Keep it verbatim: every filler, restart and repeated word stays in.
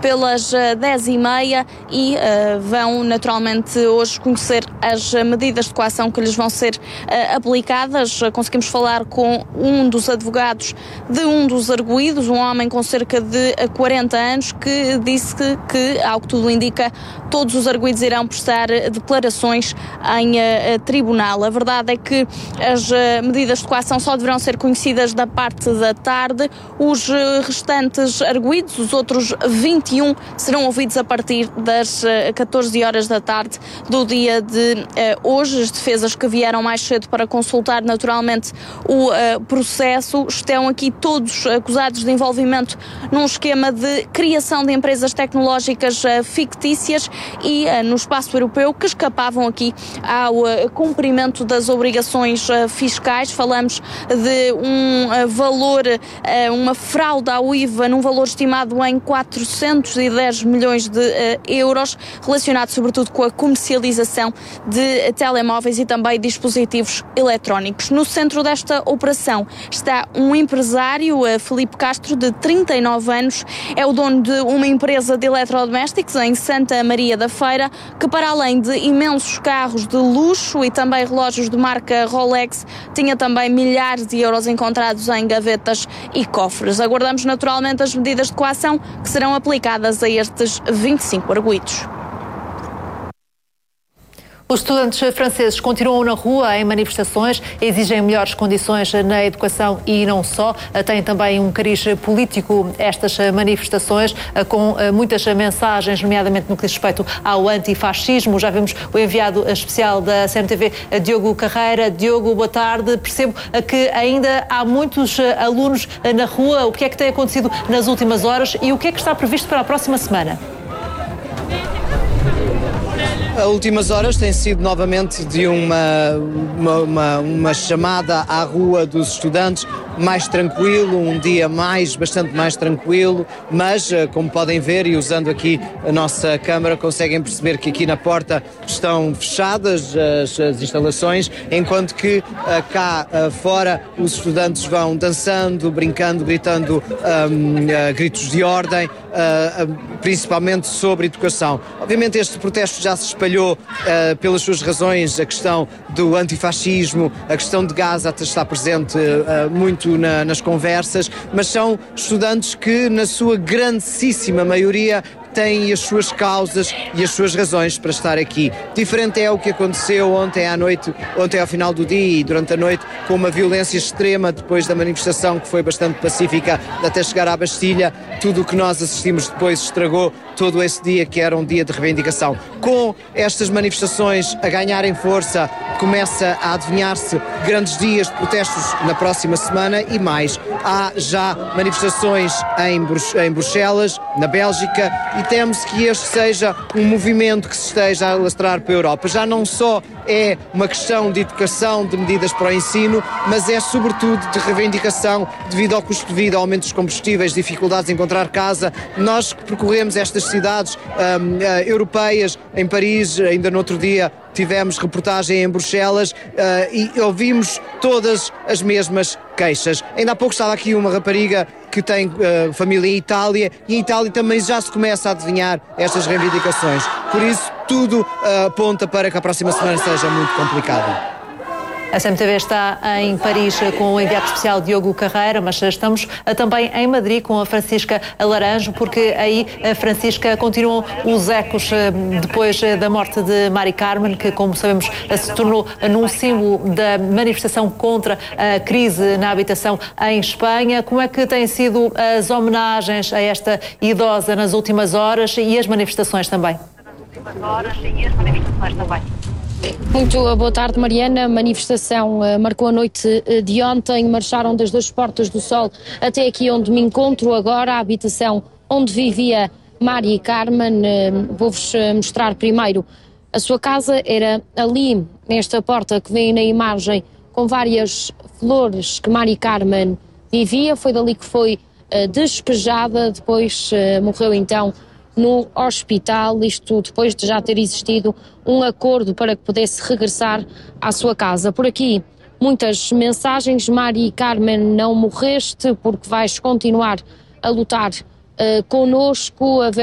pelas dez e meia e uh, vão naturalmente hoje conhecer as medidas de coação que lhes vão ser uh, aplicadas. Conseguimos falar com um dos advogados de um dos arguidos, um homem com cerca de quarenta anos, que disse que, que ao que tudo indica, todos os arguidos irão prestar declarações em uh, tribunal. A verdade é que as uh, medidas de coação só deverão ser conhecidas da parte da tarde. Os uh, restantes arguidos, os outros vinte e um, serão ouvidos a partir das uh, catorze horas da tarde do dia de uh, hoje. As defesas que vieram mais cedo para consultar naturalmente o uh, processo estão aqui todos acusados de envolvimento num esquema de criação de empresas tecnológicas uh, fictícias e uh, no espaço europeu, que escapavam aqui ao uh, cumprimento das obrigações uh, fiscais. Falamos de um uh, valor, uh, uma fraude ao I V A num valor estimado em quatrocentos e dez milhões de uh, euros, relacionado sobretudo com a comercialização de telemóveis e também dispositivos eletrónicos. No centro desta operação está um empresário, uh, Filipe Castro, de trinta e nove anos, é o dono de uma empresa de eletrodomésticos em Santa Maria da Feira, que para além de imensos carros de luxo e também relógios de marca Rolex, tinha também milhares de euros encontrados em gavetas e cofres. Aguardamos naturalmente as medidas de coação que serão aplicadas a estes vinte e cinco arguidos. Os estudantes franceses continuam na rua em manifestações, exigem melhores condições na educação e não só. Têm também um cariz político estas manifestações, com muitas mensagens, nomeadamente no que diz respeito ao antifascismo. Já vimos o enviado especial da C M T V, Diogo Carreira. Diogo, boa tarde. Percebo que ainda há muitos alunos na rua. O que é que tem acontecido nas últimas horas e o que é que está previsto para a próxima semana? As últimas horas têm sido novamente de uma, uma, uma, uma chamada à rua dos estudantes, mais tranquilo, um dia mais, bastante mais tranquilo, mas como podem ver e usando aqui a nossa câmara, conseguem perceber que aqui na porta estão fechadas as, as instalações, enquanto que cá fora os estudantes vão dançando, brincando, gritando um, uh, gritos de ordem, uh, uh, principalmente sobre educação. Obviamente este protesto já se espalhou Uh, pelas suas razões, a questão do antifascismo, a questão de Gaza está presente uh, muito na, nas conversas, mas são estudantes que na sua grandíssima maioria têm as suas causas e as suas razões para estar aqui. Diferente é o que aconteceu ontem à noite, ontem ao final do dia e durante a noite, com uma violência extrema depois da manifestação que foi bastante pacífica até chegar à Bastilha. Tudo o que nós assistimos depois estragou todo esse dia, que era um dia de reivindicação. Com estas manifestações a ganharem força, começa a adivinhar-se grandes dias de protestos na próxima semana e mais. Há já manifestações em, Brux- em Bruxelas, na Bélgica, e teme-se que este seja um movimento que se esteja a alastrar para a Europa. Já não só é uma questão de educação, de medidas para o ensino, mas é sobretudo de reivindicação devido ao custo de vida, aumento dos combustíveis, dificuldades em encontrar casa. Nós que percorremos estas cidades um, uh, europeias, em Paris, ainda no outro dia tivemos reportagem em Bruxelas uh, e ouvimos todas as mesmas queixas. Ainda há pouco estava aqui uma rapariga que tem uh, família em Itália, e em Itália também já se começa a adivinhar estas reivindicações. Por isso, tudo uh, aponta para que a próxima semana seja muito complicada. A C M T V está em Paris com o enviado especial Diogo Carreira, mas estamos também em Madrid com a Francisca Laranjo, porque aí, Francisca, continuam os ecos depois da morte de Mari Carmen, que, como sabemos, se tornou num símbolo da manifestação contra a crise na habitação em Espanha. Como é que têm sido as homenagens a esta idosa nas últimas horas e as manifestações também? Nas últimas horas e as manifestações também. Muito boa tarde, Mariana. A manifestação uh, marcou a noite uh, de ontem, marcharam desde as Portas do Sol até aqui onde me encontro agora, a habitação onde vivia Mari Carmen. Uh, vou-vos uh, mostrar primeiro a sua casa, era ali, nesta porta que vem na imagem, com várias flores que Mari Carmen vivia. Foi dali que foi uh, despejada, depois uh, morreu então no hospital, isto depois de já ter existido um acordo para que pudesse regressar à sua casa. Por aqui, muitas mensagens: Mari Carmen, não morreste, porque vais continuar a lutar uh, connosco. A